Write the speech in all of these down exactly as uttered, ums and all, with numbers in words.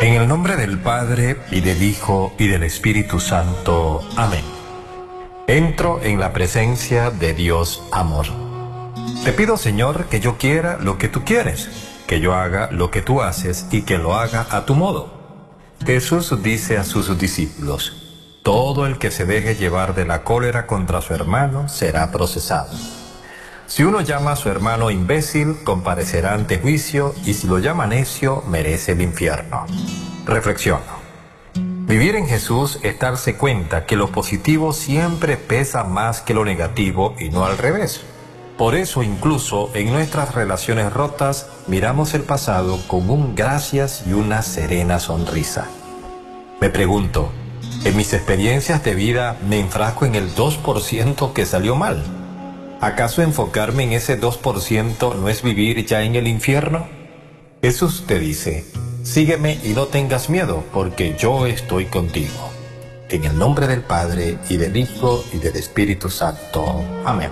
En el nombre del Padre, y del Hijo, y del Espíritu Santo. Amén. Entro en la presencia de Dios amor. Te pido, Señor, que yo quiera lo que tú quieres, que yo haga lo que tú haces y que lo haga a tu modo. Jesús dice a sus discípulos: todo el que se deje llevar de la cólera contra su hermano será procesado. Si uno llama a su hermano imbécil, comparecerá ante juicio, y si lo llama necio, merece el infierno. Reflexiono. Vivir en Jesús es darse cuenta que lo positivo siempre pesa más que lo negativo y no al revés. Por eso, incluso en nuestras relaciones rotas, miramos el pasado con un gracias y una serena sonrisa. Me pregunto, ¿en mis experiencias de vida me enfrasco en el dos por ciento que salió mal? ¿Acaso enfocarme en ese dos por ciento no es vivir ya en el infierno? Jesús te dice: sígueme y no tengas miedo, porque yo estoy contigo. En el nombre del Padre, y del Hijo, y del Espíritu Santo. Amén.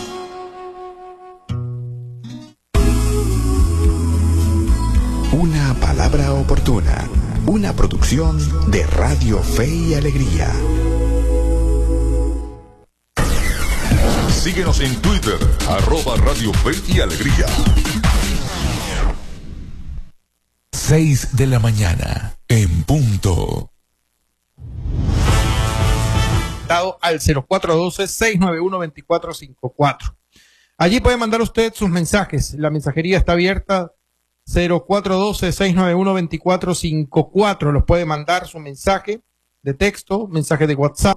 Una palabra oportuna. Una producción de Radio Fe y Alegría. Síguenos en Twitter, arroba Radio Fe y Alegría. seis de la mañana, en punto. Dado al cero cuatro uno dos, seis nueve uno, dos cuatro cinco cuatro. Allí puede mandar usted sus mensajes. La mensajería está abierta. Cero cuatro uno dos, seis nueve uno, dos cuatro cinco cuatro. Los puede mandar su mensaje de texto, mensaje de WhatsApp.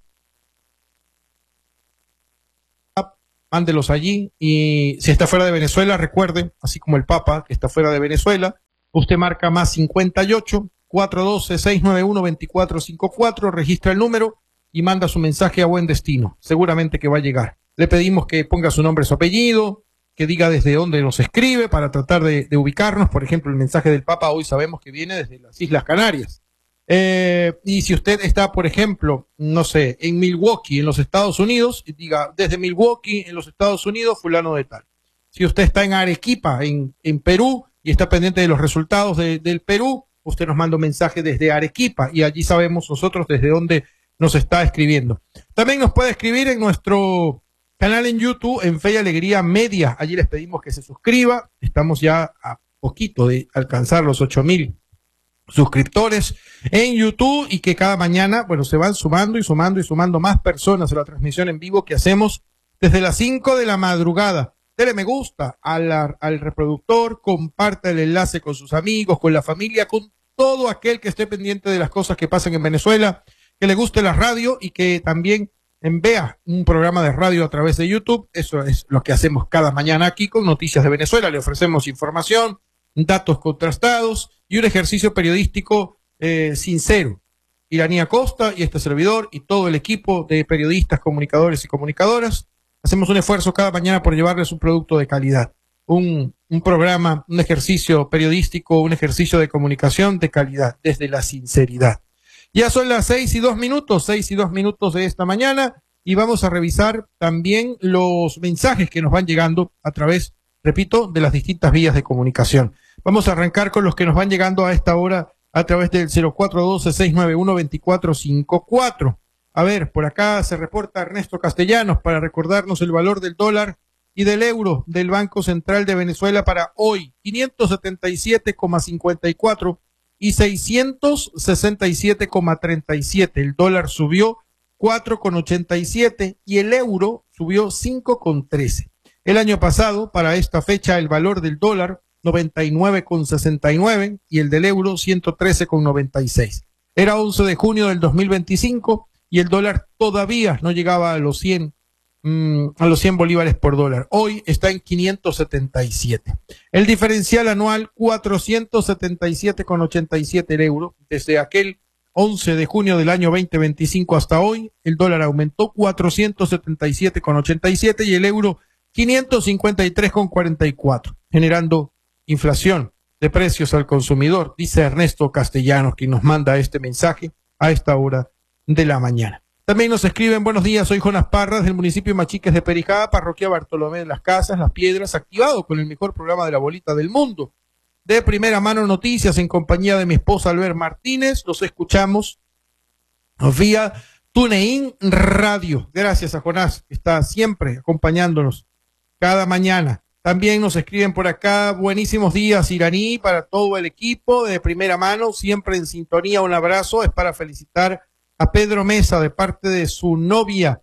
Mándelos allí, y si está fuera de Venezuela, recuerde, así como el Papa que está fuera de Venezuela, usted marca más cincuenta y ocho, cuatrocientos doce, seiscientos noventa y uno, veinticuatro cincuenta y cuatro, registra el número y manda su mensaje a buen destino. Seguramente que va a llegar. Le pedimos que ponga su nombre, su apellido, que diga desde dónde nos escribe para tratar de, de ubicarnos. Por ejemplo, el mensaje del Papa hoy sabemos que viene desde las Islas Canarias. Eh, y si usted está, por ejemplo, no sé, en Milwaukee, en los Estados Unidos, y diga desde Milwaukee, en los Estados Unidos, fulano de tal. Si usted está en Arequipa, en, en Perú, y está pendiente de los resultados de, del Perú, usted nos manda un mensaje desde Arequipa, y allí sabemos nosotros desde dónde nos está escribiendo. También nos puede escribir en nuestro canal en YouTube, en Fe y Alegría Media. Allí les pedimos que se suscriba. Estamos ya a poquito de alcanzar los ocho mil suscriptores en YouTube, y que cada mañana, bueno, se van sumando y sumando y sumando más personas a la transmisión en vivo que hacemos desde las cinco de la madrugada. Dele me gusta al, al reproductor, comparta el enlace con sus amigos, con la familia, con todo aquel que esté pendiente de las cosas que pasan en Venezuela, que le guste la radio y que también vea un programa de radio a través de YouTube. Eso es lo que hacemos cada mañana aquí con Noticias de Venezuela. Le ofrecemos información, datos contrastados y un ejercicio periodístico eh, sincero. Iraní Acosta y este servidor y todo el equipo de periodistas, comunicadores y comunicadoras hacemos un esfuerzo cada mañana por llevarles un producto de calidad, un, un programa, un ejercicio periodístico, un ejercicio de comunicación de calidad, desde la sinceridad. Ya son las seis y dos minutos, seis y dos minutos de esta mañana, y vamos a revisar también los mensajes que nos van llegando a través, repito, de las distintas vías de comunicación. Vamos a arrancar con los que nos van llegando a esta hora a través del cero cuatro uno dos, seis nueve uno, dos cuatro cinco cuatro. A ver, por acá se reporta Ernesto Castellanos para recordarnos el valor del dólar y del euro del Banco Central de Venezuela para hoy: quinientos setenta y siete coma cincuenta y cuatro y seiscientos sesenta y siete coma treinta y siete. El dólar subió cuatro coma ochenta y siete y el euro subió cinco coma trece. El año pasado, para esta fecha, el valor del dólar noventa y nueve coma sesenta y nueve y el del euro ciento trece coma noventa y seis. Era once de junio del dos mil veinticinco y el dólar todavía no llegaba a los cien, mmm, a los cien bolívares por dólar. Hoy está en quinientos setenta y siete. El diferencial anual cuatrocientos setenta y siete coma ochenta y siete el euro. Desde aquel once de junio del año veinte veinticinco hasta hoy, el dólar aumentó cuatrocientos setenta y siete coma ochenta y siete y el euro quinientos cincuenta y tres coma cuarenta y cuatro, generando inflación de precios al consumidor, dice Ernesto Castellanos, quien nos manda este mensaje a esta hora de la mañana. También nos escriben: buenos días, soy Jonas Parras del municipio de Machiques de Perijá, parroquia Bartolomé de las Casas, Las Piedras, activado con el mejor programa de la bolita del mundo. de Primera Mano Noticias en compañía de mi esposa Albert Martínez. Los escuchamos vía TuneIn Radio. Gracias a Jonás, que está siempre acompañándonos cada mañana. También nos escriben por acá, buenísimos días iraní para todo el equipo de Primera Mano, siempre en sintonía. Un abrazo, es para felicitar a Pedro Mesa de parte de su novia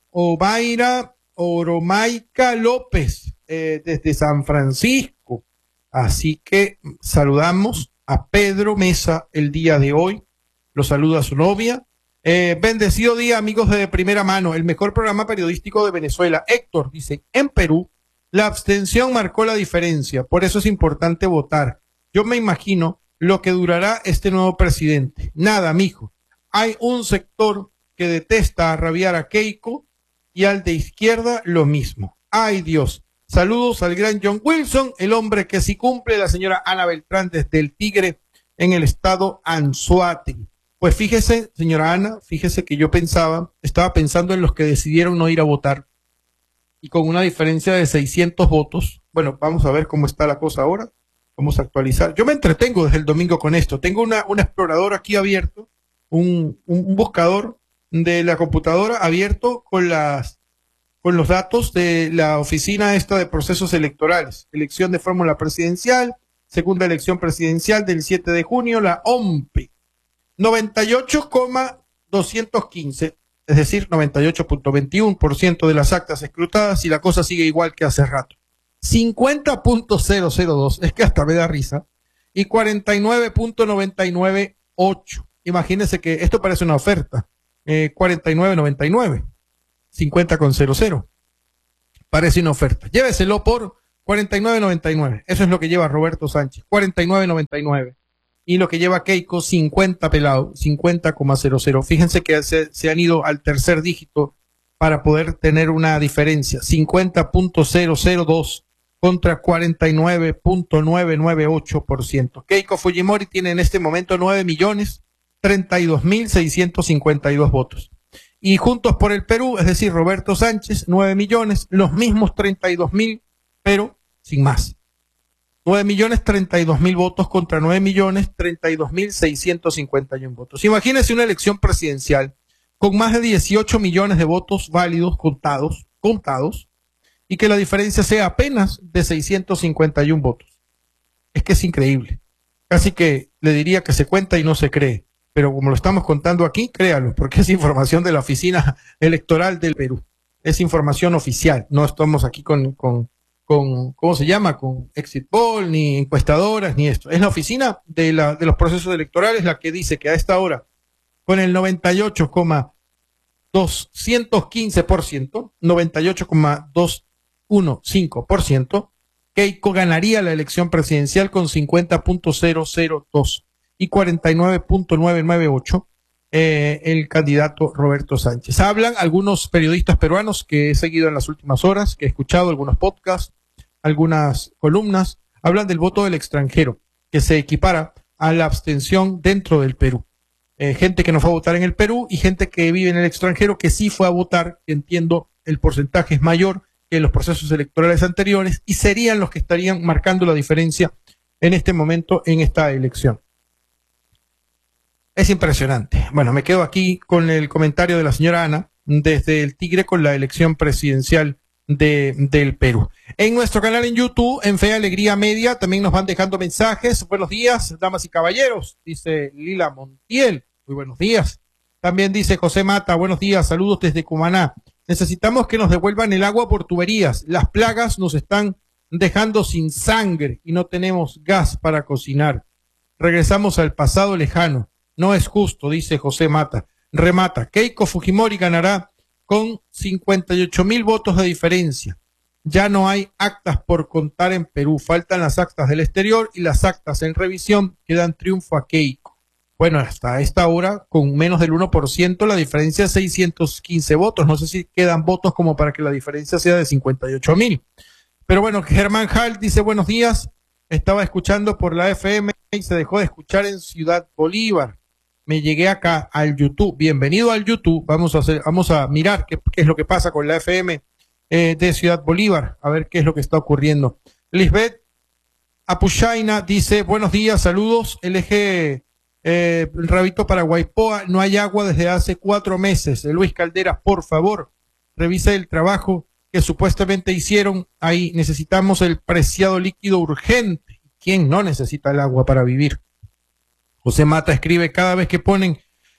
Obaira Oromaica López eh, desde San Francisco. Así que saludamos a Pedro Mesa el día de hoy, lo saluda su novia. Eh, bendecido día, amigos de Primera Mano, el mejor programa periodístico de Venezuela. Héctor dice, en Perú la abstención marcó la diferencia, por eso es importante votar. Yo me imagino lo que durará este nuevo presidente. Nada, mijo. Hay un sector que detesta arrabiar a Keiko y al de izquierda lo mismo. Ay, Dios. Saludos al gran John Wilson, el hombre que sí cumple, la señora Ana Beltrán desde el Tigre en el estado Anzoátegui. Pues fíjese, señora Ana, fíjese que yo pensaba, estaba pensando en los que decidieron no ir a votar. Y con una diferencia de seiscientos votos, bueno, vamos a ver cómo está la cosa ahora, vamos a actualizar. Yo me entretengo desde el domingo con esto, tengo una, un explorador aquí abierto, un, un buscador de la computadora abierto con las, con los datos de la oficina esta de procesos electorales, elección de fórmula presidencial, segunda elección presidencial del siete de junio, la O M P E, noventa y ocho coma doscientos quince. Es decir, noventa y ocho punto veintiuno por ciento de las actas escrutadas y la cosa sigue igual que hace rato. cincuenta punto cero cero dos, es que hasta me da risa, y cuarenta y nueve punto noventa y nueve ocho. Imagínense que esto parece una oferta, eh, cuarenta y nueve noventa y nueve, cincuenta con cero cero. Parece una oferta. Lléveselo por cuarenta y nueve noventa y nueve. Eso es lo que lleva Roberto Sánchez, cuarenta y nueve noventa y nueve. Y lo que lleva Keiko, cincuenta pelado, cincuenta coma cero cero. Fíjense que se, se han ido al tercer dígito para poder tener una diferencia. cincuenta punto cero cero dos contra cuarenta y nueve punto novecientos noventa y ocho por ciento. Keiko Fujimori tiene en este momento nueve millones treinta y dos mil seiscientos cincuenta y dos votos. Y Juntos por el Perú, es decir, Roberto Sánchez, nueve millones, los mismos treinta y dos mil, pero sin más. nueve millones treinta y dos mil votos contra nueve millones treinta y dos mil seiscientos cincuenta y uno votos. Imagínense una elección presidencial con más de dieciocho millones de votos válidos contados, contados, y que la diferencia sea apenas de seiscientos cincuenta y uno votos. Es que es increíble. Casi que le diría que se cuenta y no se cree. Pero como lo estamos contando aquí, créalo, porque es información de la Oficina Electoral del Perú. Es información oficial. No estamos aquí con... con con, ¿cómo se llama? Con exit poll, ni encuestadoras, ni esto. Es la oficina de, la, de los procesos electorales la que dice que a esta hora, con el noventa y ocho coma doscientos quince por ciento, noventa y ocho coma doscientos quince por ciento, Keiko ganaría la elección presidencial con cincuenta punto cero cero dos y cuarenta y nueve punto novecientos noventa y ocho eh, el candidato Roberto Sánchez. Hablan algunos periodistas peruanos que he seguido en las últimas horas, que he escuchado algunos podcasts, algunas columnas, hablan del voto del extranjero, que se equipara a la abstención dentro del Perú. Eh, gente que no fue a votar en el Perú y gente que vive en el extranjero que sí fue a votar, que entiendo el porcentaje es mayor que en los procesos electorales anteriores y serían los que estarían marcando la diferencia en este momento en esta elección. Es impresionante. Bueno, me quedo aquí con el comentario de la señora Ana desde el Tigre con la elección presidencial de, del Perú. En nuestro canal en YouTube, en Fe Alegría Media, también nos van dejando mensajes. Buenos días, damas y caballeros, dice Lila Montiel. Muy buenos días. También dice José Mata, buenos días, saludos desde Cumaná. Necesitamos que nos devuelvan el agua por tuberías. Las plagas nos están dejando sin sangre y no tenemos gas para cocinar. Regresamos al pasado lejano. No es justo, dice José Mata. Remata, Keiko Fujimori ganará con cincuenta y ocho mil votos de diferencia. Ya no hay actas por contar en Perú. Faltan las actas del exterior y las actas en revisión que dan triunfo a Keiko. Bueno, hasta esta hora, con menos del uno por ciento, la diferencia es seiscientos quince votos. No sé si quedan votos como para que la diferencia sea de cincuenta y ocho mil. Pero bueno, Germán Hall dice buenos días. Estaba escuchando por la F M y se dejó de escuchar en Ciudad Bolívar. Me llegué acá al YouTube. Bienvenido al YouTube. Vamos a hacer, vamos a mirar qué, qué es lo que pasa con la F M eh, de Ciudad Bolívar, a ver qué es lo que está ocurriendo. Lisbeth Apushaina dice, buenos días, saludos, el eje eh, Rabito para Guaipoa, no hay agua desde hace cuatro meses. Luis Calderas, por favor, revise el trabajo que supuestamente hicieron ahí. Necesitamos el preciado líquido urgente. ¿Quién no necesita el agua para vivir? José Mata escribe, cada vez que ponen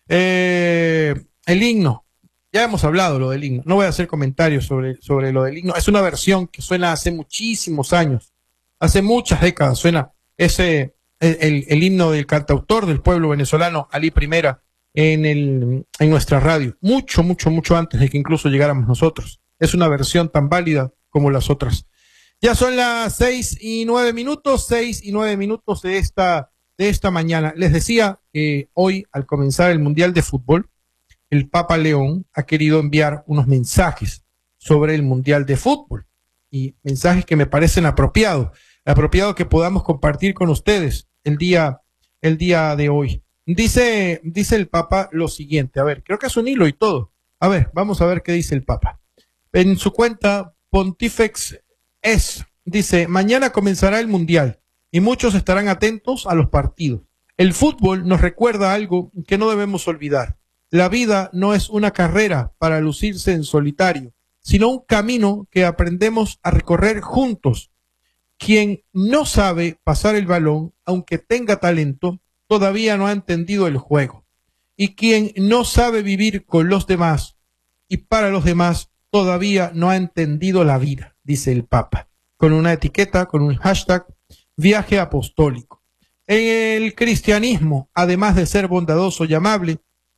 eh, el himno, ya hemos hablado lo del himno, no voy a hacer comentarios sobre, sobre lo del himno, es una versión que suena hace muchísimos años, hace muchas décadas suena ese, el, el, el himno del cantautor del pueblo venezolano, Alí Primera, en, el, en nuestra radio, mucho, mucho, mucho antes de que incluso llegáramos nosotros. Es una versión tan válida como las otras. Ya son las seis y nueve minutos, seis y nueve minutos de esta, de esta mañana. Les decía que hoy, al comenzar el Mundial de Fútbol, el Papa León ha querido enviar unos mensajes sobre el Mundial de Fútbol y mensajes que me parecen apropiados, apropiado que podamos compartir con ustedes el día, el día de hoy. Dice, dice el Papa lo siguiente, a ver, creo que es un hilo y todo. A ver, vamos a ver qué dice el Papa. En su cuenta Pontifex es, dice, mañana comenzará el Mundial y muchos estarán atentos a los partidos. El fútbol nos recuerda algo que no debemos olvidar. La vida no es una carrera para lucirse en solitario, sino un camino que aprendemos a recorrer juntos. Quien no sabe pasar el balón, aunque tenga talento, todavía no ha entendido el juego. Y quien no sabe vivir con los demás y para los demás, todavía no ha entendido la vida, dice el Papa, con una etiqueta, con un hashtag, viaje apostólico. En el cristianismo, además de ser bondadoso y amable,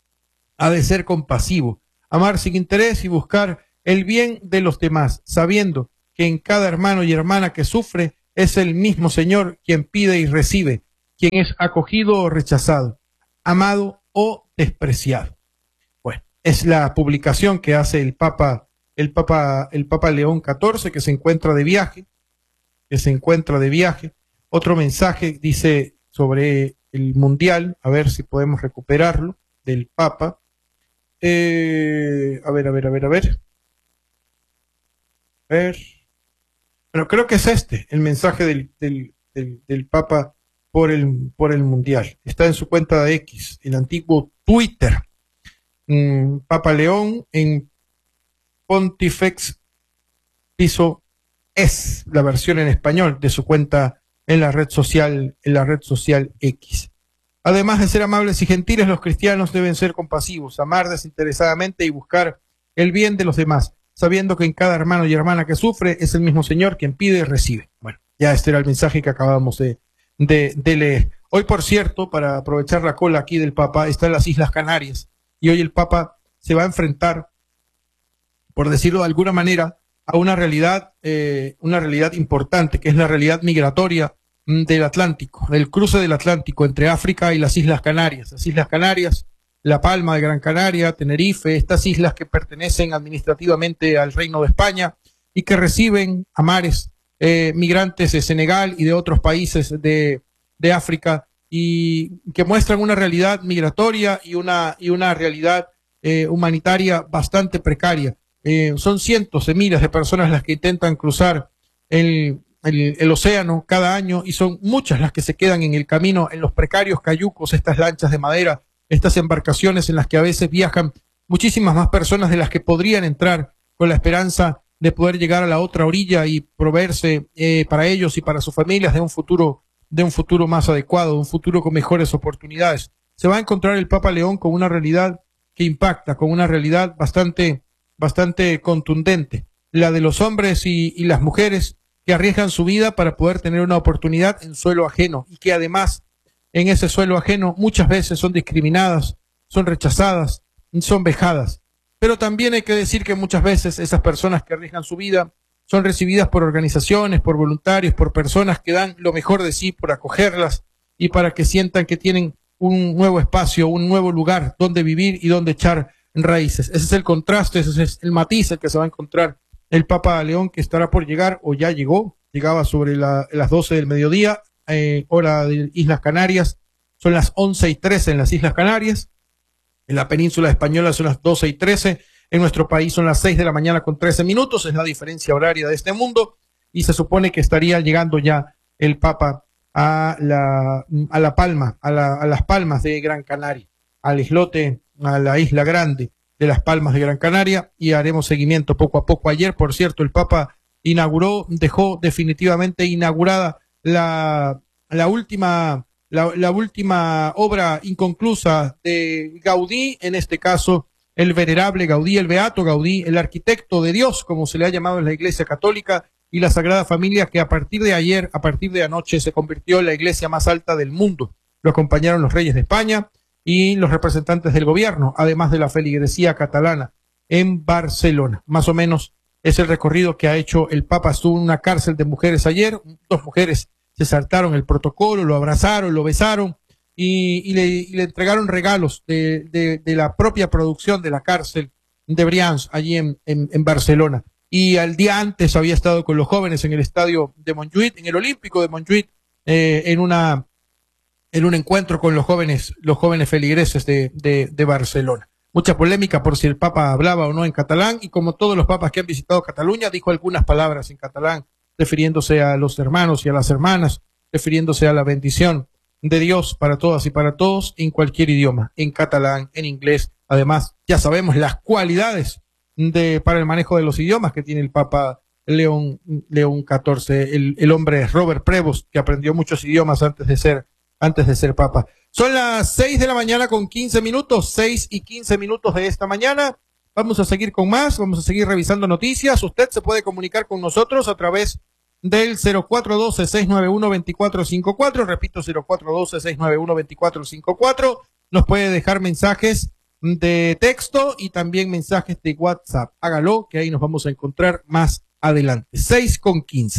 ha de ser compasivo, amar sin interés y buscar el bien de los demás, sabiendo que en cada hermano y hermana que sufre es el mismo Señor quien pide y recibe, quien es acogido o rechazado, amado o despreciado. Bueno, es la publicación que hace el Papa, el Papa, el Papa León catorce, que se encuentra de viaje, que se encuentra de viaje. Otro mensaje dice sobre el Mundial, a ver si podemos recuperarlo, del Papa. Eh, a ver, a ver, a ver, a ver. A ver. Bueno, creo que es este, el mensaje del, del, del, del Papa por el, por el Mundial. Está en su cuenta de X, el antiguo Twitter. Mm, Papa León en Pontifex Piso es la versión en español de su cuenta en la red social, en la red social X. Además de ser amables y gentiles, los cristianos deben ser compasivos, amar desinteresadamente y buscar el bien de los demás, sabiendo que en cada hermano y hermana que sufre es el mismo Señor quien pide y recibe. Bueno, ya este era el mensaje que acabamos de, de, de leer. Hoy, por cierto, para aprovechar la cola aquí del Papa, está en las Islas Canarias, y hoy el Papa se va a enfrentar, por decirlo de alguna manera, a una realidad, eh, una realidad importante, que es la realidad migratoria del Atlántico, del cruce del Atlántico entre África y las Islas Canarias. Las Islas Canarias, La Palma de Gran Canaria, Tenerife, estas islas que pertenecen administrativamente al Reino de España y que reciben a mares eh, migrantes de Senegal y de otros países de, de África y que muestran una realidad migratoria y una, y una realidad eh, humanitaria bastante precaria. Eh, son cientos de miles de personas las que intentan cruzar el El, el océano cada año y son muchas las que se quedan en el camino en los precarios cayucos, estas lanchas de madera, estas embarcaciones en las que a veces viajan muchísimas más personas de las que podrían entrar con la esperanza de poder llegar a la otra orilla y proveerse eh, para ellos y para sus familias de un futuro, de un futuro más adecuado, un futuro con mejores oportunidades. Se va a encontrar el Papa León con una realidad que impacta, con una realidad bastante, bastante contundente, la de los hombres y, y las mujeres que arriesgan su vida para poder tener una oportunidad en suelo ajeno y que además en ese suelo ajeno muchas veces son discriminadas, son rechazadas, son vejadas. Pero también hay que decir que muchas veces esas personas que arriesgan su vida son recibidas por organizaciones, por voluntarios, por personas que dan lo mejor de sí por acogerlas y para que sientan que tienen un nuevo espacio, un nuevo lugar donde vivir y donde echar raíces. Ese es el contraste, ese es el matiz el que se va a encontrar el Papa León, que estará por llegar o ya llegó, llegaba sobre la, las doce del mediodía, eh, hora de Islas Canarias, son las once y trece en las Islas Canarias, en la península española son las doce y trece, en nuestro país son las seis de la mañana con trece minutos, es la diferencia horaria de este mundo, y se supone que estaría llegando ya el Papa a la, a la Palma, a, la, a las Palmas de Gran Canaria, al islote, a la isla grande de las Palmas de Gran Canaria, y haremos seguimiento poco a poco. Ayer, por cierto, el Papa inauguró, dejó definitivamente inaugurada la, la última, la, la última obra inconclusa de Gaudí, en este caso el venerable Gaudí, el beato Gaudí, el arquitecto de Dios, como se le ha llamado en la Iglesia Católica, y la Sagrada Familia, que a partir de ayer, a partir de anoche, se convirtió en la iglesia más alta del mundo. Lo acompañaron los reyes de España y los representantes del gobierno, además de la feligresía catalana en Barcelona. Más o menos es el recorrido que ha hecho el Papa. Estuvo en una cárcel de mujeres ayer, dos mujeres se saltaron el protocolo, lo abrazaron, lo besaron y, y, le, y le entregaron regalos de, de, de la propia producción de la cárcel de Brians, allí en, en, en Barcelona. Y al día antes había estado con los jóvenes en el estadio de Montjuïc, en el Olímpico de Montjuïc, eh, en una en un encuentro con los jóvenes, los jóvenes feligreses de, de, de Barcelona. Mucha polémica por si el Papa hablaba o no en catalán, y como todos los papas que han visitado Cataluña, dijo algunas palabras en catalán, refiriéndose a los hermanos y a las hermanas, refiriéndose a la bendición de Dios para todas y para todos, en cualquier idioma, en catalán, en inglés. Además, ya sabemos las cualidades de para el manejo de los idiomas que tiene el Papa León, León catorce, el, el hombre Robert Prevost, que aprendió muchos idiomas antes de ser, antes de ser Papa. Son las seis de la mañana con quince minutos, seis y quince minutos de esta mañana. Vamos a seguir con más, vamos a seguir revisando noticias. Usted se puede comunicar con nosotros a través del cero cuatro uno dos, seis nueve uno, dos cuatro cinco cuatro, repito, cero cuatro uno dos, seis nueve uno, dos cuatro cinco cuatro. Nos puede dejar mensajes de texto y también mensajes de WhatsApp. Hágalo, que ahí nos vamos a encontrar más adelante. seis con quince.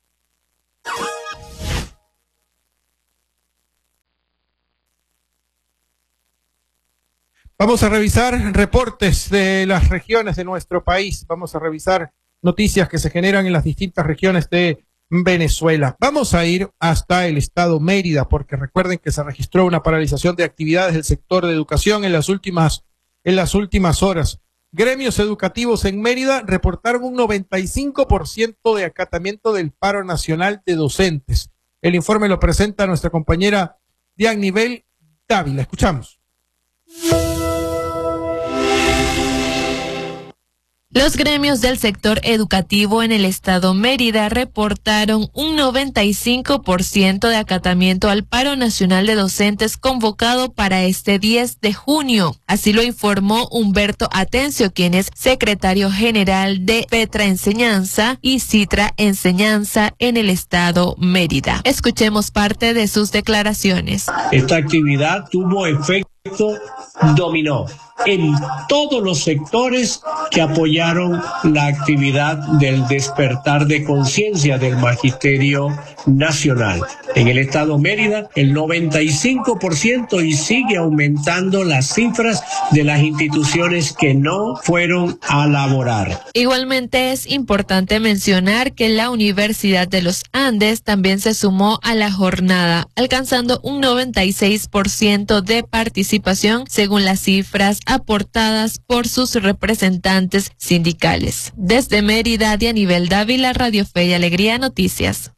Vamos a revisar reportes de las regiones de nuestro país. Vamos a revisar noticias que se generan en las distintas regiones de Venezuela. Vamos a ir hasta el estado Mérida, porque recuerden que se registró una paralización de actividades del sector de educación en las últimas, en las últimas horas. Gremios educativos en Mérida reportaron un noventa y cinco por ciento de acatamiento del paro nacional de docentes. El informe lo presenta nuestra compañera Dianibel Dávila. Escuchamos. Los gremios del sector educativo en el estado Mérida reportaron un noventa y cinco por ciento de acatamiento al paro nacional de docentes convocado para este diez de junio. Así lo informó Humberto Atencio, quien es secretario general de Petra Enseñanza y Citra Enseñanza en el estado Mérida. Escuchemos parte de sus declaraciones. Esta actividad tuvo efecto dominó en todos los sectores que apoyaron la actividad del despertar de conciencia del magisterio nacional. En el estado Mérida, el noventa y cinco por ciento, y sigue aumentando las cifras de las instituciones que no fueron a laborar. Igualmente es importante mencionar que la Universidad de los Andes también se sumó a la jornada, alcanzando un noventa y seis por ciento de participación según las cifras aportadas por sus representantes sindicales. Desde Mérida, Dianibel Dávila, Radio Fe y Alegría Noticias.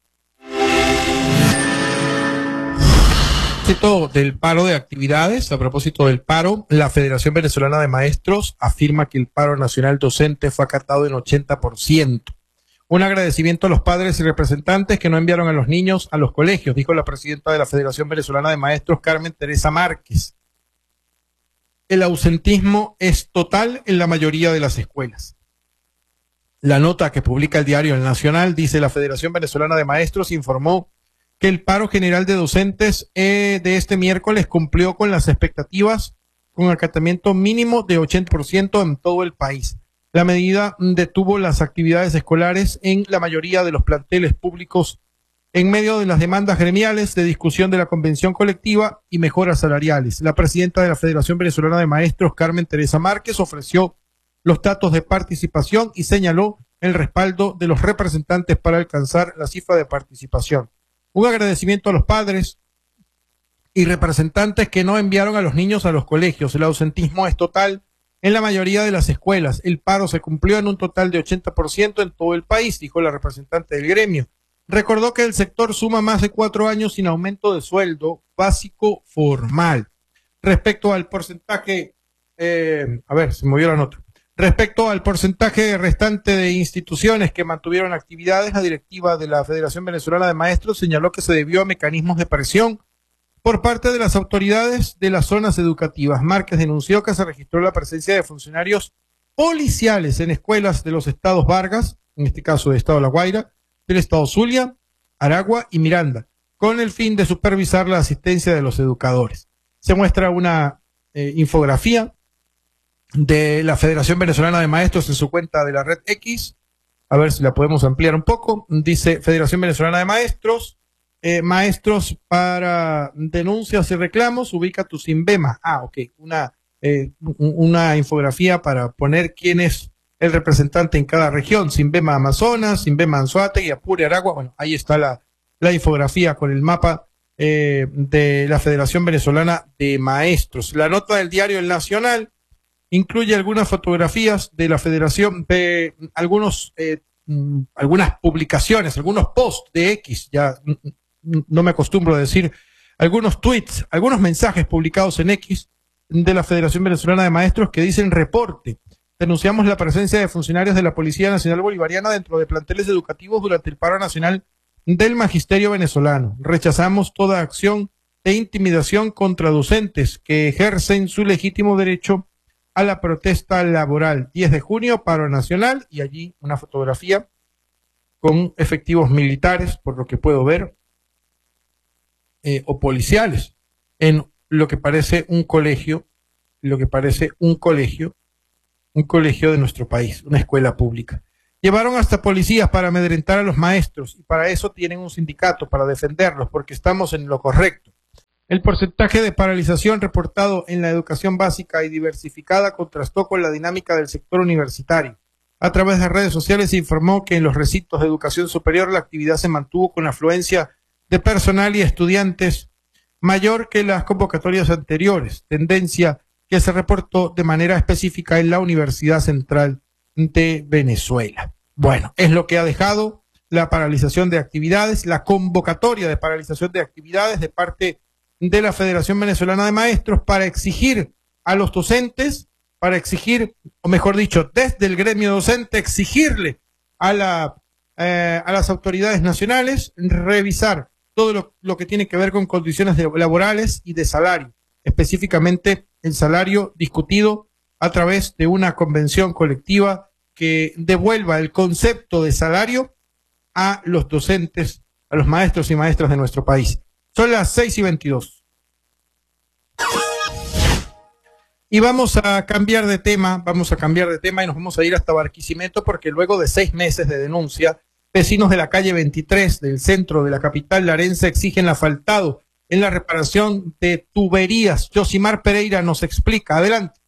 A propósito del paro de actividades, a propósito del paro, la Federación Venezolana de Maestros afirma que el paro nacional docente fue acatado en ochenta por ciento. Un agradecimiento a los padres y representantes que no enviaron a los niños a los colegios, dijo la presidenta de la Federación Venezolana de Maestros, Carmen Teresa Márquez. El ausentismo es total en la mayoría de las escuelas. La nota que publica el diario El Nacional dice: la Federación Venezolana de Maestros informó que el paro general de docentes eh, de este miércoles cumplió con las expectativas, con acatamiento mínimo de ochenta por ciento en todo el país. La medida detuvo las actividades escolares en la mayoría de los planteles públicos en medio de las demandas gremiales de discusión de la convención colectiva y mejoras salariales. La presidenta de la Federación Venezolana de Maestros, Carmen Teresa Márquez, ofreció los datos de participación y señaló el respaldo de los representantes para alcanzar la cifra de participación. Un agradecimiento a los padres y representantes que no enviaron a los niños a los colegios. El ausentismo es total en la mayoría de las escuelas. El paro se cumplió en un total de ochenta por ciento en todo el país, dijo la representante del gremio. recordó que el sector suma más de cuatro años sin aumento de sueldo básico formal. Respecto al porcentaje, eh, a ver, se movió la nota. Respecto al porcentaje restante de instituciones que mantuvieron actividades, la directiva de la Federación Venezolana de Maestros señaló que se debió a mecanismos de presión por parte de las autoridades de las zonas educativas. Márquez denunció que se registró la presencia de funcionarios policiales en escuelas de los estados Vargas, en este caso del estado La Guaira, del estado Zulia, Aragua y Miranda, con el fin de supervisar la asistencia de los educadores. Se muestra una eh, infografía de la Federación Venezolana de Maestros en su cuenta de la red X. A ver si la podemos ampliar un poco. Dice Federación Venezolana de Maestros, eh, maestros para denuncias y reclamos, ubica tu Simbema. Ah, ok, una, eh, una infografía para poner quién es el representante en cada región. Simbema Amazonas, Simbema Anzoátegui, Apure, Aragua. Bueno, ahí está la, la infografía con el mapa eh, de la Federación Venezolana de Maestros. La nota del diario El Nacional incluye algunas fotografías de la Federación, de algunos, eh, algunas publicaciones, algunos posts de X, ya no me acostumbro a decir, algunos tweets, algunos mensajes publicados en X de la Federación Venezolana de Maestros que dicen: reporte, denunciamos la presencia de funcionarios de la Policía Nacional Bolivariana dentro de planteles educativos durante el paro nacional del magisterio venezolano. Rechazamos toda acción de intimidación contra docentes que ejercen su legítimo derecho a la protesta laboral. diez de junio, paro nacional, y allí una fotografía con efectivos militares, por lo que puedo ver, eh, o policiales, en lo que parece un colegio, lo que parece un colegio, un colegio de nuestro país, una escuela pública. Llevaron hasta policías para amedrentar a los maestros, y para eso tienen un sindicato, para defenderlos, porque estamos en lo correcto. El porcentaje de paralización reportado en la educación básica y diversificada contrastó con la dinámica del sector universitario. A través de redes sociales se informó que en los recintos de educación superior la actividad se mantuvo con afluencia de personal y estudiantes mayor que las convocatorias anteriores, tendencia que se reportó de manera específica en la Universidad Central de Venezuela. Bueno, es lo que ha dejado la paralización de actividades, la convocatoria de paralización de actividades de parte de la Federación Venezolana de Maestros para exigir a los docentes, para exigir, o mejor dicho, desde el gremio docente, exigirle a, la, eh, a las autoridades nacionales revisar todo lo, lo que tiene que ver con condiciones de, laborales y de salario, específicamente el salario discutido a través de una convención colectiva que devuelva el concepto de salario a los docentes, a los maestros y maestras de nuestro país. Son las seis y veintidós. Y vamos a cambiar de tema, vamos a cambiar de tema y nos vamos a ir hasta Barquisimeto, porque luego de seis meses de denuncia, vecinos de la calle veintitrés del centro de la capital larense exigen el asfaltado en la reparación de tuberías. Yosimar Pereira nos explica. Adelante.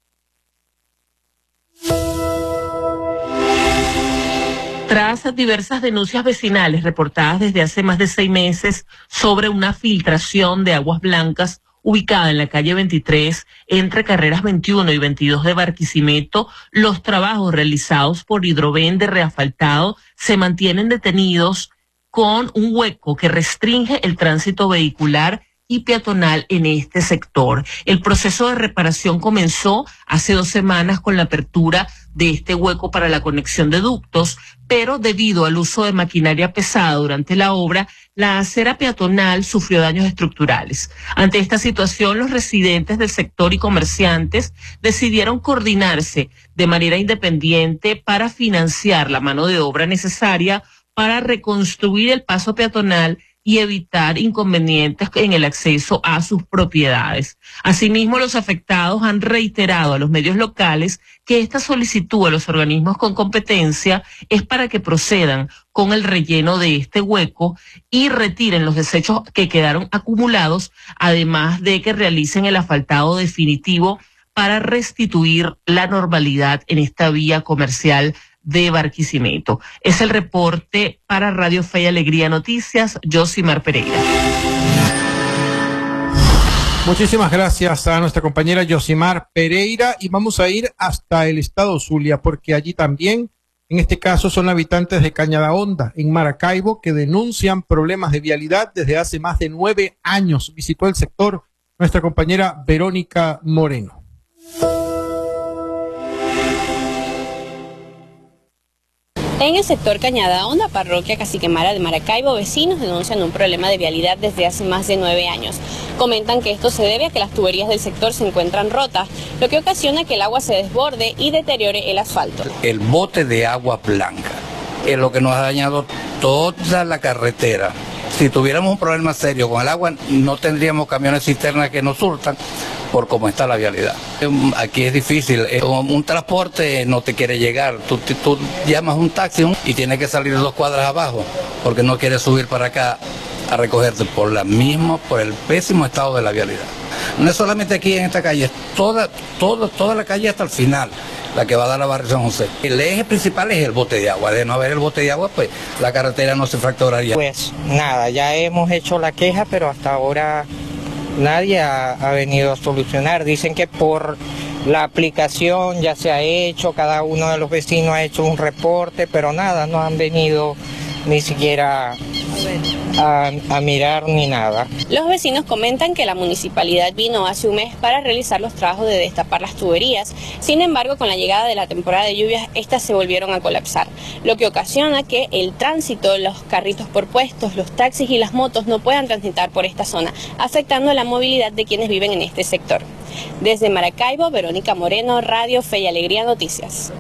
Tras diversas denuncias vecinales reportadas desde hace más de seis meses sobre una filtración de aguas blancas ubicada en la calle veintitrés entre carreras veintiuno y veintidós de Barquisimeto, los trabajos realizados por Hidroven de reasfaltado se mantienen detenidos con un hueco que restringe el tránsito vehicular y peatonal en este sector. El proceso de reparación comenzó hace dos semanas con la apertura de este hueco para la conexión de ductos, pero debido al uso de maquinaria pesada durante la obra, la acera peatonal sufrió daños estructurales. Ante esta situación, los residentes del sector y comerciantes decidieron coordinarse de manera independiente para financiar la mano de obra necesaria para reconstruir el paso peatonal y evitar inconvenientes en el acceso a sus propiedades. Asimismo, los afectados han reiterado a los medios locales que esta solicitud a los organismos con competencia es para que procedan con el relleno de este hueco y retiren los desechos que quedaron acumulados, además de que realicen el asfaltado definitivo para restituir la normalidad en esta vía comercial de Barquisimeto. Es el reporte para Radio Fe y Alegría Noticias, Yosimar Pereira. Muchísimas gracias a nuestra compañera Yosimar Pereira, y vamos a ir hasta el estado Zulia, porque allí también En este caso son habitantes de Cañada Honda, en Maracaibo, que denuncian problemas de vialidad desde hace más de nueve años. Visitó el sector nuestra compañera Verónica Moreno. En el sector Cañada Honda, parroquia Caciquemara de Maracaibo, vecinos denuncian un problema de vialidad desde hace más de nueve años. Comentan que esto se debe a que las tuberías del sector se encuentran rotas, lo que ocasiona que el agua se desborde y deteriore el asfalto. El bote de agua blanca es lo que nos ha dañado toda la carretera. Si tuviéramos un problema serio con el agua, no tendríamos camiones cisternas que nos surtan por cómo está la vialidad. Aquí es difícil, un transporte no te quiere llegar, tú, tú llamas un taxi y tienes que salir dos cuadras abajo porque no quiere subir para acá a recogerte por la misma, por el pésimo estado de la vialidad. No es solamente aquí en esta calle, es toda, toda, toda la calle hasta el final, la que va a dar a Barrio San José. El eje principal es el bote de agua, de no haber el bote de agua, pues la carretera no se fracturaría. Pues nada, ya hemos hecho la queja, pero hasta ahora nadie ha, ha venido a solucionar. Dicen que por la aplicación ya se ha hecho, cada uno de los vecinos ha hecho un reporte, pero nada, no han venido ni siquiera a, a mirar ni nada. Los vecinos comentan que la municipalidad vino hace un mes para realizar los trabajos de destapar las tuberías. Sin embargo, con la llegada de la temporada de lluvias, estas se volvieron a colapsar, lo que ocasiona que el tránsito, los carritos por puestos, los taxis y las motos no puedan transitar por esta zona, afectando la movilidad de quienes viven en este sector. Desde Maracaibo, Verónica Moreno, Radio Fe y Alegría Noticias.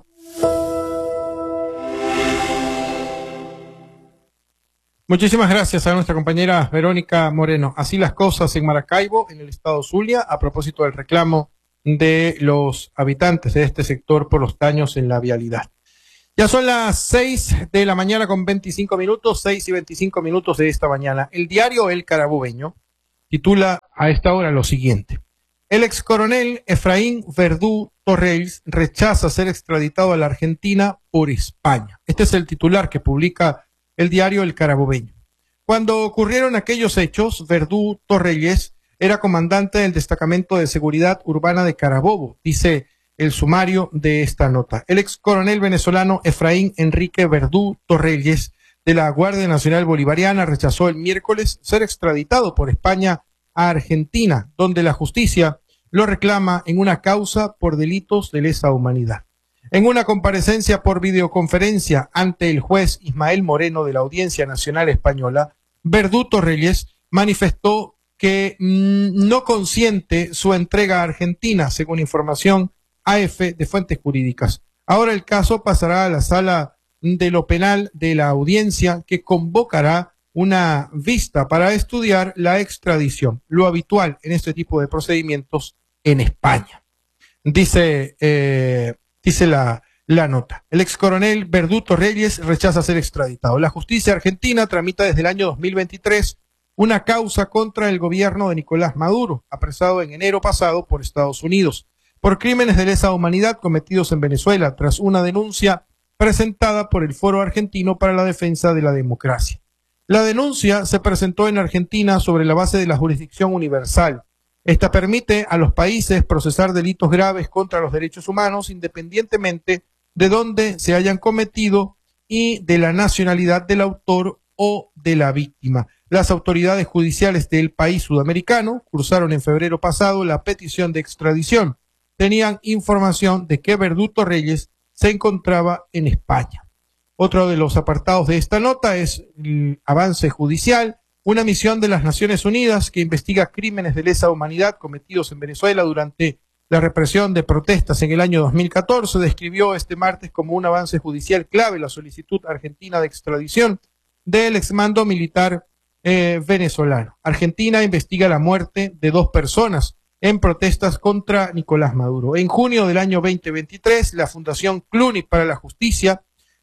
Muchísimas gracias a nuestra compañera Verónica Moreno. Así las cosas en Maracaibo, en el estado Zulia, a propósito del reclamo de los habitantes de este sector por los daños en la vialidad. Ya son las seis de la mañana con veinticinco minutos, seis y veinticinco minutos de esta mañana. El diario El Carabobeño titula a esta hora lo siguiente. El ex coronel Efraín Verdú Torreyes rechaza ser extraditado a la Argentina por España. Este es el titular que publica el diario El Carabobeño. Cuando ocurrieron aquellos hechos, Verdú Torreyes era comandante del destacamento de seguridad urbana de Carabobo, dice el sumario de esta nota. El ex coronel venezolano Efraín Enrique Verdú Torreyes de la Guardia Nacional Bolivariana rechazó el miércoles ser extraditado por España a Argentina, donde la justicia lo reclama en una causa por delitos de lesa humanidad. En una comparecencia por videoconferencia ante el juez Ismael Moreno de la Audiencia Nacional Española, Verdú Torreyes manifestó que mmm, no consiente su entrega a Argentina, según información A F de fuentes jurídicas. Ahora el caso pasará a la sala de lo penal de la audiencia, que convocará una vista para estudiar la extradición, lo habitual en este tipo de procedimientos en España. Dice... Eh, Dice la, la nota. El ex coronel Verdú Torreyes rechaza ser extraditado. La justicia argentina tramita desde el año dos mil veintitrés una causa contra el gobierno de Nicolás Maduro, apresado en enero pasado por Estados Unidos, por crímenes de lesa humanidad cometidos en Venezuela, tras una denuncia presentada por el Foro Argentino para la Defensa de la Democracia. La denuncia se presentó en Argentina sobre la base de la jurisdicción universal. Esta permite a los países procesar delitos graves contra los derechos humanos independientemente de dónde se hayan cometido y de la nacionalidad del autor o de la víctima. Las autoridades judiciales del país sudamericano cursaron en febrero pasado la petición de extradición. Tenían información de que Verdú Torreyes se encontraba en España. Otro de los apartados de esta nota es el avance judicial. Una misión de las Naciones Unidas que investiga crímenes de lesa humanidad cometidos en Venezuela durante la represión de protestas en el año dos mil catorce describió este martes como un avance judicial clave la solicitud argentina de extradición del exmando militar eh, venezolano. Argentina investiga la muerte de dos personas en protestas contra Nicolás Maduro. En junio del año veinte veintitrés, la Fundación Clooney para la Justicia,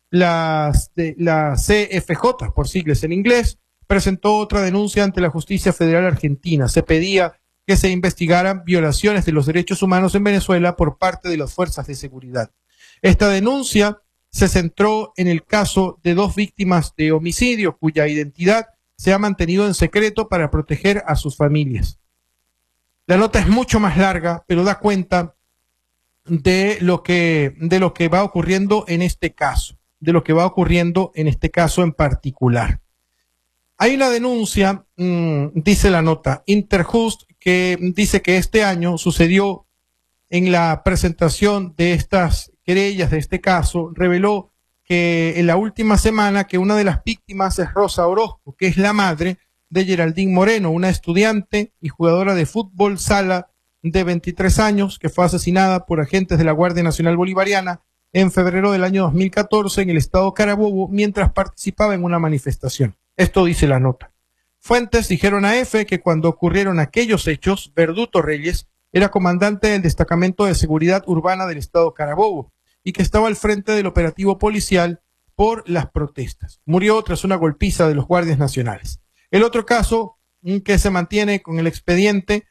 la, de, la C F J por siglas en inglés, presentó otra denuncia ante la Justicia Federal Argentina. Se pedía que se investigaran violaciones de los derechos humanos en Venezuela por parte de las fuerzas de seguridad. Esta denuncia se centró en el caso de dos víctimas de homicidio cuya identidad se ha mantenido en secreto para proteger a sus familias. La nota es mucho más larga, pero da cuenta de lo que, de lo que va ocurriendo en este caso. de lo que va ocurriendo en este caso en particular. Hay una denuncia, mmm, dice la nota, Interjust, que dice que este año sucedió en la presentación de estas querellas, de este caso, reveló que en la última semana que una de las víctimas es Rosa Orozco, que es la madre de Geraldine Moreno, una estudiante y jugadora de fútbol sala de veintitrés años, que fue asesinada por agentes de la Guardia Nacional Bolivariana en febrero del año dos mil catorce en el estado Carabobo mientras participaba en una manifestación. Esto dice la nota. Fuentes dijeron a EFE que cuando ocurrieron aquellos hechos, Verduto Reyes era comandante del Destacamento de Seguridad Urbana del estado Carabobo y que estaba al frente del operativo policial por las protestas. Murió tras una golpiza de los guardias nacionales. El otro caso que se mantiene con el expediente,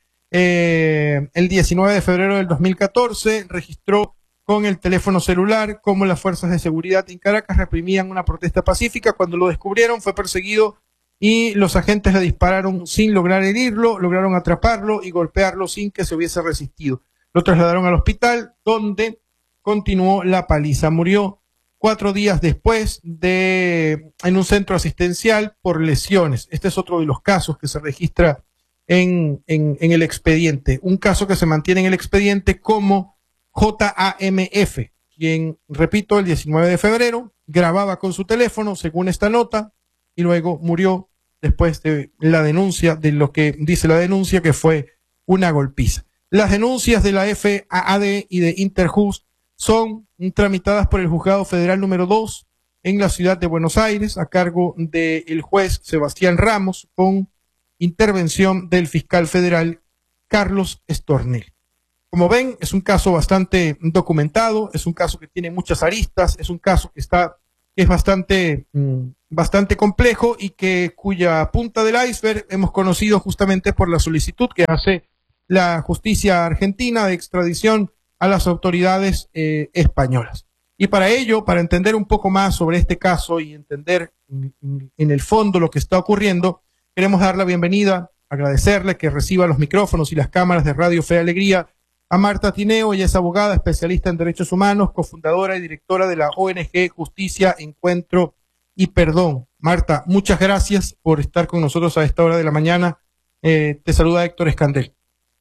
eh, el diecinueve de febrero del dos mil catorce, registró con el teléfono celular cómo las fuerzas de seguridad en Caracas reprimían una protesta pacífica. Cuando lo descubrieron fue perseguido y los agentes le dispararon sin lograr herirlo, lograron atraparlo y golpearlo sin que se hubiese resistido. Lo trasladaron al hospital donde continuó la paliza. Murió cuatro días después de en un centro asistencial por lesiones. Este es otro de los casos que se registra en, en, en el expediente. Un caso que se mantiene en el expediente como J A M F, quien, repito, el diecinueve de febrero grababa con su teléfono, según esta nota, y luego murió después de la denuncia, de lo que dice la denuncia, que fue una golpiza. Las denuncias de la F A A D y de Interjust son tramitadas por el Juzgado Federal número dos en la ciudad de Buenos Aires, a cargo del juez Sebastián Ramos, con intervención del fiscal federal Carlos Estornel. Como ven, es un caso bastante documentado, es un caso que tiene muchas aristas, es un caso que está, que es bastante, mmm, bastante complejo y que cuya punta del iceberg hemos conocido justamente por la solicitud que hace la justicia argentina de extradición a las autoridades eh, españolas. Y para ello, para entender un poco más sobre este caso y entender en, en el fondo lo que está ocurriendo, queremos dar la bienvenida, agradecerle que reciba los micrófonos y las cámaras de Radio Fe y Alegría a Marta Tineo. Ella es abogada, especialista en derechos humanos, cofundadora y directora de la O N G Justicia, Encuentro y Perdón. Marta, muchas gracias por estar con nosotros a esta hora de la mañana. Eh, te saluda Héctor Escandel.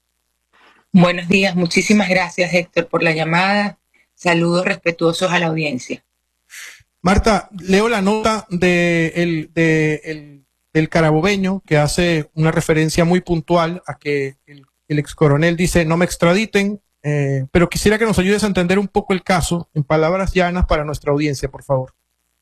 Buenos días, muchísimas gracias, Héctor, por la llamada. Saludos respetuosos a la audiencia. Marta, leo la nota de el, de el, del carabobeño que hace una referencia muy puntual a que el, el ex coronel dice no me extraditen, eh, pero quisiera que nos ayudes a entender un poco el caso en palabras llanas para nuestra audiencia, por favor.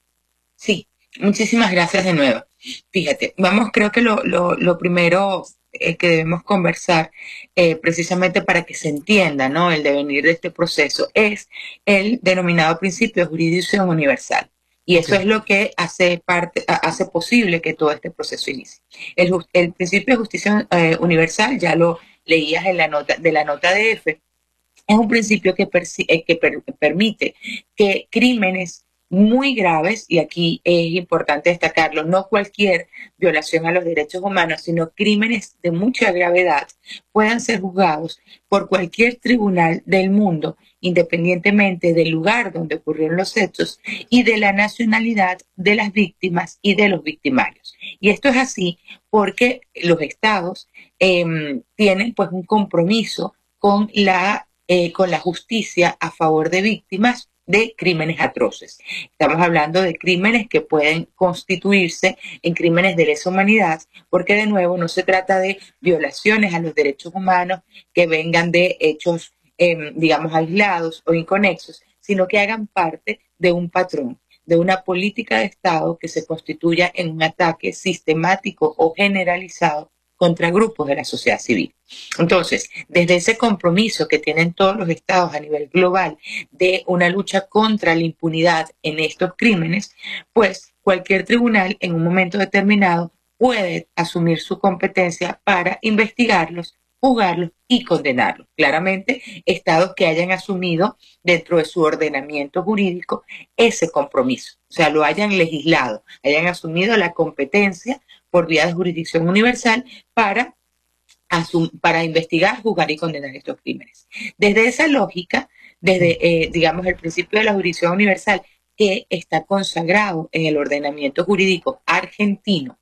Sí, muchísimas gracias de nuevo. Fíjate, vamos, creo que lo, lo, lo primero eh, que debemos conversar, eh, precisamente para que se entienda, ¿no?, el devenir de este proceso, es el denominado principio de jurisdicción universal. Y eso sí es lo que hace parte, hace posible que todo este proceso inicie. El, el principio de justicia eh, universal, ya lo leías en la nota de la nota de F, es un principio que, eh, que per, permite que crímenes muy graves, y aquí es importante destacarlo, no cualquier violación a los derechos humanos, sino crímenes de mucha gravedad, puedan ser juzgados por cualquier tribunal del mundo, independientemente del lugar donde ocurrieron los hechos y de la nacionalidad de las víctimas y de los victimarios. Y esto es así porque los estados eh, tienen pues un compromiso con la, eh, con la justicia a favor de víctimas de crímenes atroces. Estamos hablando de crímenes que pueden constituirse en crímenes de lesa humanidad, porque de nuevo no se trata de violaciones a los derechos humanos que vengan de hechos, eh, digamos, aislados o inconexos, sino que hagan parte de un patrón, de una política de Estado que se constituya en un ataque sistemático o generalizado contra grupos de la sociedad civil. Entonces, desde ese compromiso que tienen todos los estados a nivel global de una lucha contra la impunidad en estos crímenes, pues cualquier tribunal en un momento determinado puede asumir su competencia para investigarlos, juzgarlos y condenarlos. Claramente, estados que hayan asumido dentro de su ordenamiento jurídico ese compromiso, o sea, lo hayan legislado, hayan asumido la competencia por vía de jurisdicción universal para, para investigar, juzgar y condenar estos crímenes. Desde esa lógica, desde, eh, digamos, el principio de la jurisdicción universal que está consagrado en el ordenamiento jurídico argentino.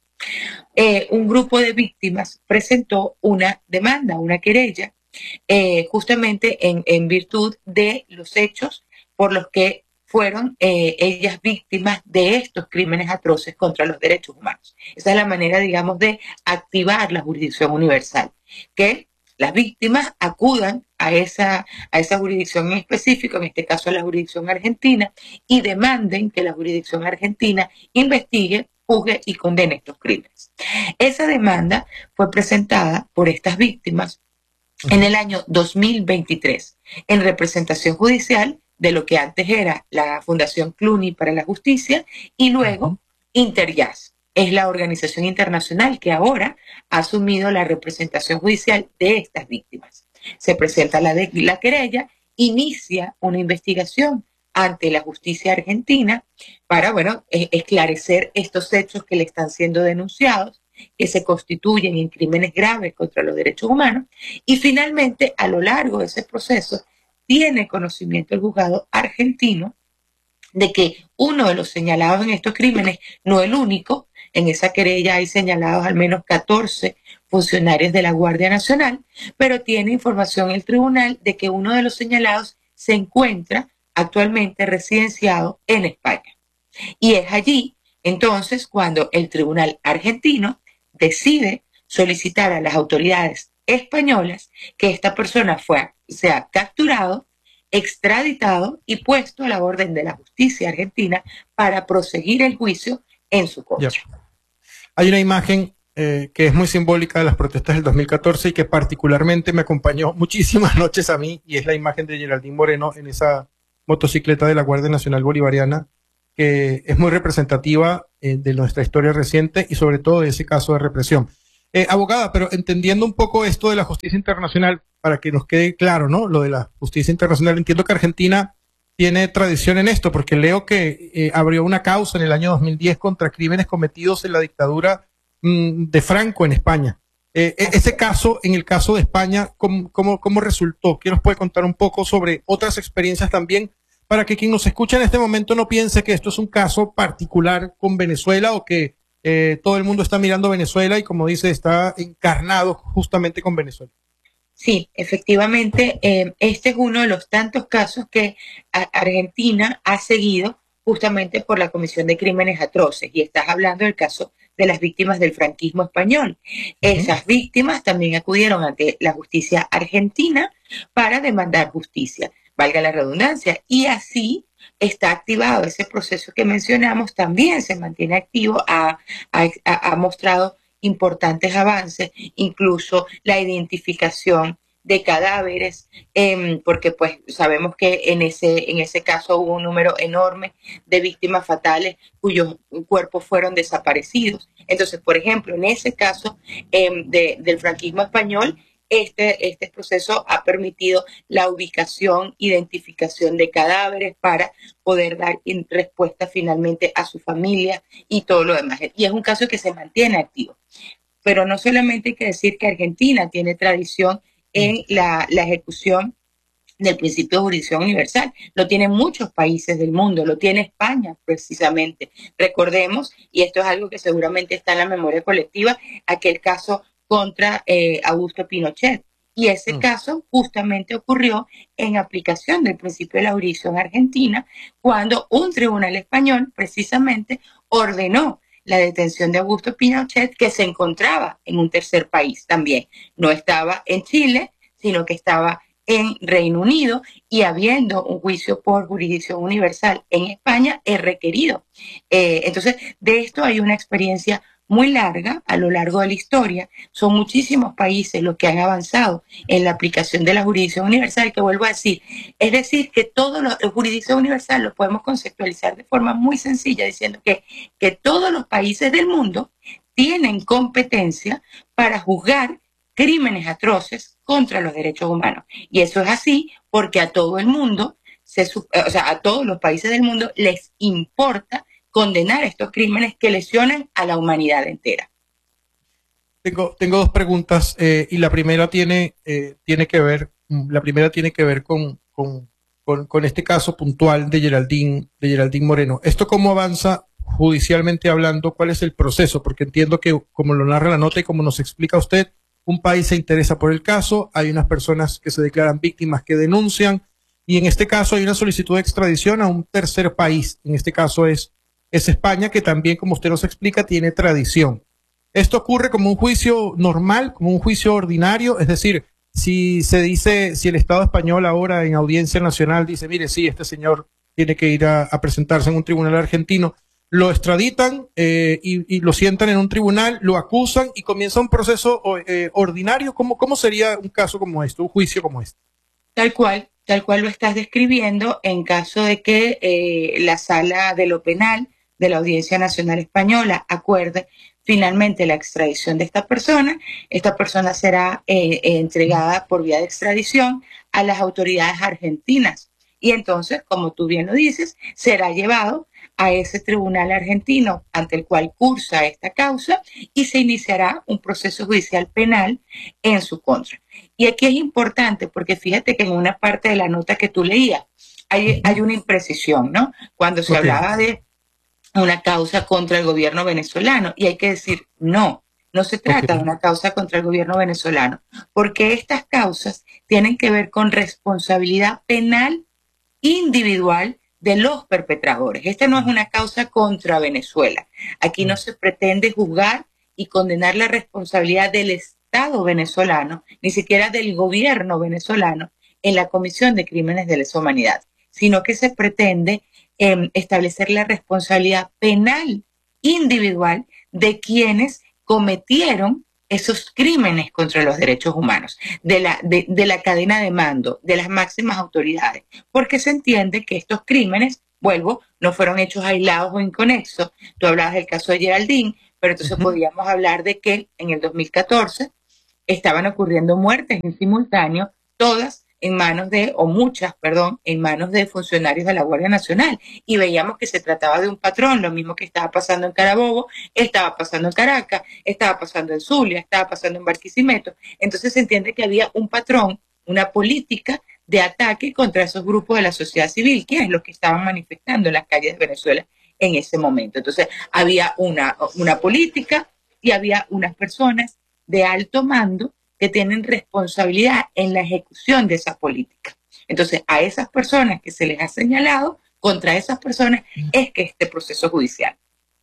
Eh, un grupo de víctimas presentó una demanda, una querella, eh, justamente en, en virtud de los hechos por los que fueron eh, ellas víctimas de estos crímenes atroces contra los derechos humanos. Esa es la manera, digamos, de activar la jurisdicción universal, que las víctimas acudan a esa, a esa jurisdicción en específico, en este caso a la jurisdicción argentina, y demanden que la jurisdicción argentina investigue, juzgue y condene estos crímenes. Esa demanda fue presentada por estas víctimas en el año dos mil veintitrés en representación judicial de lo que antes era la Fundación Clooney para la Justicia y luego uh-huh. Interjust. Es la organización internacional que ahora ha asumido la representación judicial de estas víctimas. Se presenta la, de, la querella, inicia una investigación ante la justicia argentina para, bueno, eh, esclarecer estos hechos que le están siendo denunciados, que se constituyen en crímenes graves contra los derechos humanos, y finalmente, a lo largo de ese proceso, tiene conocimiento el juzgado argentino de que uno de los señalados en estos crímenes, no el único, en esa querella hay señalados al menos catorce funcionarios de la Guardia Nacional, pero tiene información el tribunal de que uno de los señalados se encuentra actualmente residenciado en España. Y es allí, entonces, cuando el tribunal argentino decide solicitar a las autoridades españolas que esta persona fue, sea capturado, extraditado y puesto a la orden de la justicia argentina para proseguir el juicio en su contra. Ya. Hay una imagen eh, que es muy simbólica de las protestas del dos mil catorce y que particularmente me acompañó muchísimas noches a mí, y es la imagen de Geraldine Moreno en esa motocicleta de la Guardia Nacional Bolivariana, que es muy representativa eh, de nuestra historia reciente y sobre todo de ese caso de represión. Eh, abogada, pero entendiendo un poco esto de la justicia internacional, para que nos quede claro, ¿no? Lo de la justicia internacional, entiendo que Argentina tiene tradición en esto, porque leo que eh, abrió una causa en el año dos mil diez contra crímenes cometidos en la dictadura mmm, de Franco en España. Eh, ese caso, en el caso de España, ¿cómo, cómo, cómo resultó? ¿Qué nos puede contar un poco sobre otras experiencias también, para que quien nos escucha en este momento no piense que esto es un caso particular con Venezuela o que eh, todo el mundo está mirando Venezuela y, como dice, está encarnado justamente con Venezuela? Sí, efectivamente, eh, este es uno de los tantos casos que a Argentina ha seguido justamente por la Comisión de Crímenes Atroces, y estás hablando del caso de las víctimas del franquismo español. Uh-huh. Esas víctimas también acudieron ante la justicia argentina para demandar justicia, valga la redundancia, y así está activado ese proceso que mencionamos, también se mantiene activo, ha, ha, ha mostrado importantes avances, incluso la identificación de cadáveres, eh, porque pues sabemos que en ese, en ese caso hubo un número enorme de víctimas fatales cuyos cuerpos fueron desaparecidos. Entonces, por ejemplo, en ese caso eh, de, del franquismo español, Este, este proceso ha permitido la ubicación, identificación de cadáveres para poder dar respuesta finalmente a su familia y todo lo demás. Y es un caso que se mantiene activo. Pero no solamente hay que decir que Argentina tiene tradición en la, la ejecución del principio de jurisdicción universal. Lo tienen muchos países del mundo, lo tiene España precisamente. Recordemos, y esto es algo que seguramente está en la memoria colectiva, aquel caso contra eh, Augusto Pinochet. Y ese mm. caso justamente ocurrió en aplicación del principio de la jurisdicción argentina, cuando un tribunal español precisamente ordenó la detención de Augusto Pinochet, que se encontraba en un tercer país también. No estaba en Chile, sino que estaba en Reino Unido, y habiendo un juicio por jurisdicción universal en España, es requerido. Eh, entonces, de esto hay una experiencia muy larga a lo largo de la historia. Son muchísimos países los que han avanzado en la aplicación de la jurisdicción universal, que vuelvo a decir, es decir, que todo lo, la jurisdicción universal lo podemos conceptualizar de forma muy sencilla, diciendo que, que todos los países del mundo tienen competencia para juzgar crímenes atroces contra los derechos humanos. Y eso es así porque a todo el mundo, se, o sea, a todos los países del mundo les importa condenar estos crímenes que lesionan a la humanidad entera. Tengo, tengo dos preguntas eh, y la primera tiene, eh, tiene que ver, la primera tiene que ver con, con con, con este caso puntual de Geraldine, de Geraldine Moreno. ¿Esto cómo avanza judicialmente hablando? ¿Cuál es el proceso? Porque entiendo que, como lo narra la nota y como nos explica usted, un país se interesa por el caso, hay unas personas que se declaran víctimas que denuncian, y en este caso hay una solicitud de extradición a un tercer país. En este caso es, es España, que también, como usted nos explica, tiene tradición. Esto ocurre como un juicio normal, como un juicio ordinario, es decir, si se dice, si el Estado español ahora en audiencia nacional dice, mire, sí, este señor tiene que ir a, a presentarse en un tribunal argentino, lo extraditan eh, y, y lo sientan en un tribunal, lo acusan y comienza un proceso eh, ordinario. ¿Cómo, ¿Cómo sería un caso como este, un juicio como este? Tal cual, tal cual lo estás describiendo, en caso de que eh, la Sala de lo Penal de la Audiencia Nacional Española acuerde finalmente la extradición de esta persona. Esta persona será eh, eh, entregada por vía de extradición a las autoridades argentinas. Y entonces, como tú bien lo dices, será llevado a ese tribunal argentino ante el cual cursa esta causa y se iniciará un proceso judicial penal en su contra. Y aquí es importante porque fíjate que en una parte de la nota que tú leías hay, hay una imprecisión, ¿no? Cuando se okay. hablaba de una causa contra el gobierno venezolano, y hay que decir, no, no se trata okay. de una causa contra el gobierno venezolano, porque estas causas tienen que ver con responsabilidad penal individual de los perpetradores. Esta no es una causa contra Venezuela. Aquí no se pretende juzgar y condenar la responsabilidad del Estado venezolano, ni siquiera del gobierno venezolano, en la comisión de crímenes de lesa humanidad, sino que se pretende eh, establecer la responsabilidad penal individual de quienes cometieron esos crímenes contra los derechos humanos, de la, de, de la cadena de mando, de las máximas autoridades, porque se entiende que estos crímenes, vuelvo, no fueron hechos aislados o inconexos. Tú hablabas del caso de Geraldine, pero entonces uh-huh. podríamos hablar de que en el dos mil catorce estaban ocurriendo muertes en simultáneo, todas en manos de, o muchas, perdón, en manos de funcionarios de la Guardia Nacional. Y veíamos que se trataba de un patrón, lo mismo que estaba pasando en Carabobo, estaba pasando en Caracas, estaba pasando en Zulia, estaba pasando en Barquisimeto. Entonces se entiende que había un patrón, una política de ataque contra esos grupos de la sociedad civil, que es los que estaban manifestando en las calles de Venezuela en ese momento. Entonces había una, una política y había unas personas de alto mando que tienen responsabilidad en la ejecución de esa política. Entonces, a esas personas que se les ha señalado, contra esas personas es que este proceso judicial.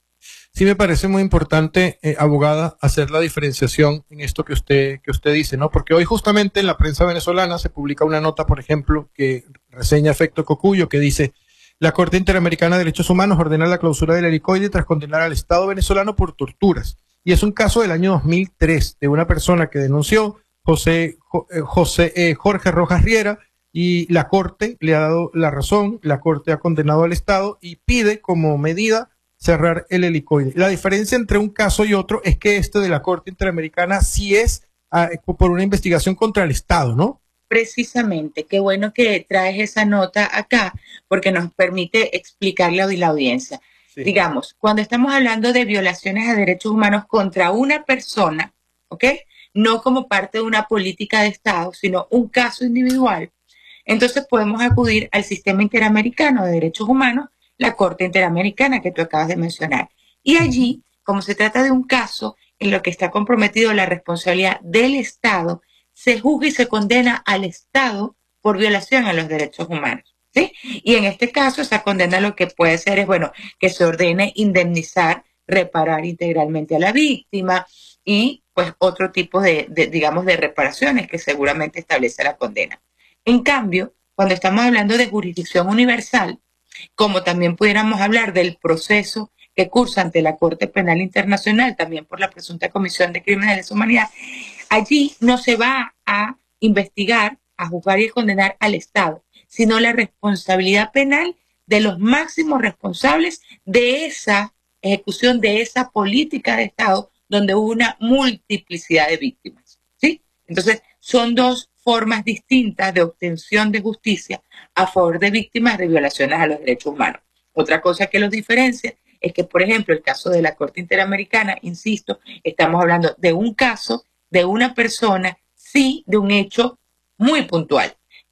Sí, me parece muy importante, eh, abogada, hacer la diferenciación en esto que usted, que usted dice, ¿no? Porque hoy justamente en la prensa venezolana se publica una nota, por ejemplo, que reseña Efecto Cocuyo, que dice: la Corte Interamericana de Derechos Humanos ordena la clausura del helicoide tras condenar al Estado venezolano por torturas. Y es un caso del año dos mil tres de una persona que denunció, José, José eh, Jorge Rojas Riera, y la Corte le ha dado la razón. La Corte ha condenado al Estado y pide como medida cerrar el helicoide. La diferencia entre un caso y otro es que este de la Corte Interamericana sí es ah, por una investigación contra el Estado, ¿no? Precisamente, qué bueno que traes esa nota acá, porque nos permite explicarle a la audiencia. Sí. Digamos, cuando estamos hablando de violaciones a derechos humanos contra una persona, ¿ok? No como parte de una política de Estado, sino un caso individual, entonces podemos acudir al Sistema Interamericano de Derechos Humanos, la Corte Interamericana que tú acabas de mencionar. Y allí, como se trata de un caso en lo que está comprometido la responsabilidad del Estado, se juzga y se condena al Estado por violación a los derechos humanos. ¿Sí? Y en este caso, esa condena lo que puede ser es, bueno, que se ordene indemnizar, reparar integralmente a la víctima y, pues, otro tipo de, de, digamos, de reparaciones que seguramente establece la condena. En cambio, cuando estamos hablando de jurisdicción universal, como también pudiéramos hablar del proceso que cursa ante la Corte Penal Internacional, también por la presunta comisión de crímenes de lesa humanidad, allí no se va a investigar, a juzgar y a condenar al Estado, sino la responsabilidad penal de los máximos responsables de esa ejecución, de esa política de Estado, donde hubo una multiplicidad de víctimas, ¿sí? Entonces, son dos formas distintas de obtención de justicia a favor de víctimas de violaciones a los derechos humanos. Otra cosa que los diferencia es que, por ejemplo, el caso de la Corte Interamericana, insisto, estamos hablando de un caso, de una persona, sí, de un hecho muy puntual.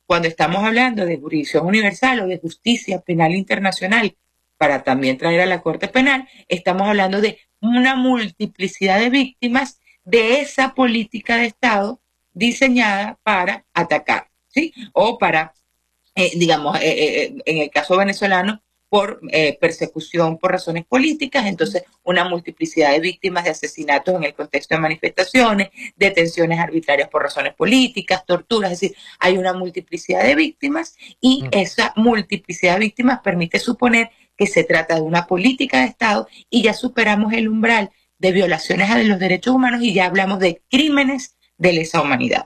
cuando estamos hablando de jurisdicción universal o de justicia penal internacional, para también traer a la Corte Penal, estamos hablando de una multiplicidad de víctimas de esa política de Estado diseñada para atacar, ¿sí? O para, eh, digamos, eh, eh, en el caso venezolano, por eh, persecución por razones políticas, entonces una multiplicidad de víctimas de asesinatos en el contexto de manifestaciones, detenciones arbitrarias por razones políticas, torturas, es decir, hay una multiplicidad de víctimas y esa multiplicidad de víctimas permite suponer que se trata de una política de Estado y ya superamos el umbral de violaciones a los derechos humanos y ya hablamos de crímenes de lesa humanidad.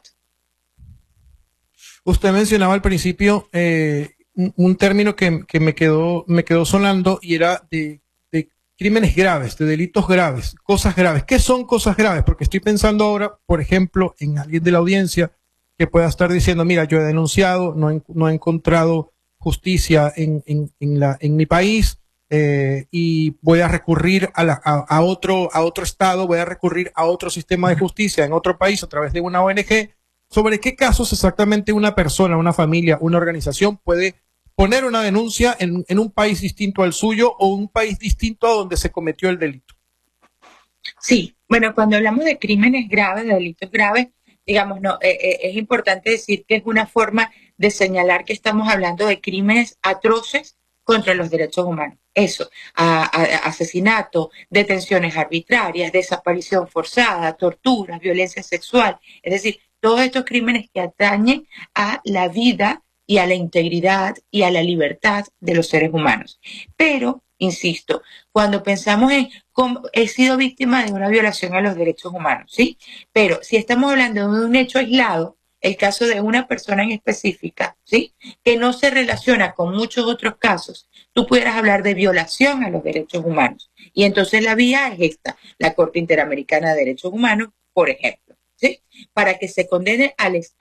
Usted mencionaba al principio eh, un, un término que, que me quedó me quedó sonando y era de, de crímenes graves, de delitos graves, cosas graves. ¿Qué son cosas graves? Porque estoy pensando ahora, por ejemplo, en alguien de la audiencia que pueda estar diciendo, mira, yo he denunciado, no he, no he encontrado justicia en, en, en, la, en mi país eh, y voy a recurrir a, la, a, a, otro, a otro estado, voy a recurrir a otro sistema de justicia en otro país a través de una O N G. ¿Sobre qué casos exactamente una persona, una familia, una organización puede poner una denuncia en, en un país distinto al suyo o un país distinto a donde se cometió el delito? Sí, bueno, cuando hablamos de crímenes graves, de delitos graves, digamos, no, eh, eh, es importante decir que es una forma de señalar que estamos hablando de crímenes atroces contra los derechos humanos. Eso, a, a, asesinato, detenciones arbitrarias, desaparición forzada, tortura, violencia sexual, es decir, todos estos crímenes que atañen a la vida y a la integridad y a la libertad de los seres humanos. Pero, insisto, cuando pensamos en cómo he sido víctima de una violación a los derechos humanos, ¿sí? Pero si estamos hablando de un hecho aislado, el caso de una persona en específica, ¿sí? Que no se relaciona con muchos otros casos, tú pudieras hablar de violación a los derechos humanos. Y entonces la vía es esta, la Corte Interamericana de Derechos Humanos, por ejemplo, ¿sí? Para que se condene al,